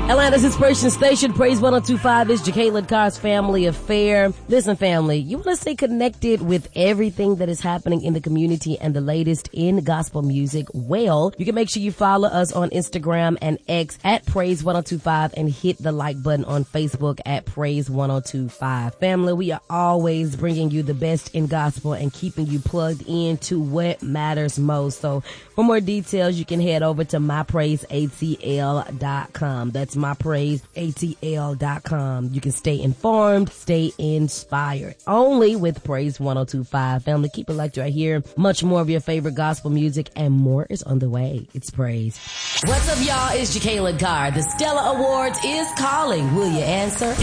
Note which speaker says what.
Speaker 1: Atlanta's Inspiration Station, Praise 102.5 is Jacqueline Carr's Family Affair. Listen, family, you want to stay connected with everything that is happening in the community and the latest in gospel music? Well, you can make sure you follow us on Instagram and X at Praise 102.5 and hit the like button on Facebook at Praise 102.5. Family, we are always bringing you the best in gospel and keeping you plugged into what matters most. So for more details, you can head over to mypraiseatl.com. That's mypraiseatl.com. You can stay informed, stay inspired. Only with Praise 102.5. Family, keep it locked right here. Much more of your favorite gospel music and more is on the way. It's Praise. What's up, y'all? It's Jacqueline Carr. The Stella Awards is calling. Will you answer?